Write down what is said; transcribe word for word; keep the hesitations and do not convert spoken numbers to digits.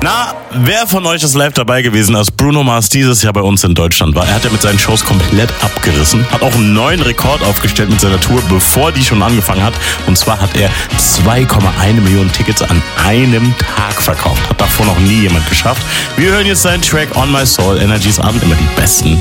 Na, wer von euch ist live dabei gewesen, als Bruno Mars dieses Jahr bei uns in Deutschland war? Er hat ja mit seinen Shows komplett abgerissen, hat auch einen neuen Rekord aufgestellt mit seiner Tour, bevor die schon angefangen hat. Und zwar hat er zwei Komma eins Millionen Tickets an einem Tag verkauft. Hat davor noch nie jemand geschafft. Wir hören jetzt seinen Track On My Soul. Energys Abend, immer die besten